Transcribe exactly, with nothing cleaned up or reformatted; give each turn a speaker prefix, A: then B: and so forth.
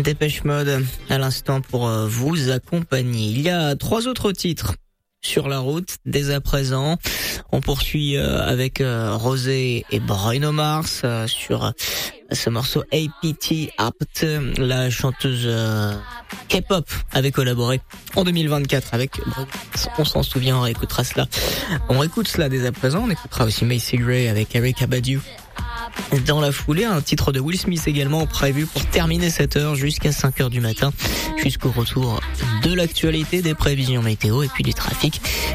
A: Dépêche Mode à l'instant pour vous accompagner. Il y a trois autres titres sur la route dès à présent. On poursuit avec Rosé et Bruno Mars sur ce morceau A P T Apt. La chanteuse K-pop avait collaboré en deux mille vingt-quatre avec Bruno Mars. On s'en souvient, on réécoutera cela. On réécoute cela dès à présent. On écoutera aussi Macy Gray avec Erykah Badu. Dans la foulée, un titre de Will Smith également prévu pour terminer cette heure jusqu'à cinq heures du matin, jusqu'au retour de l'actualité, des prévisions météo et puis du trafic.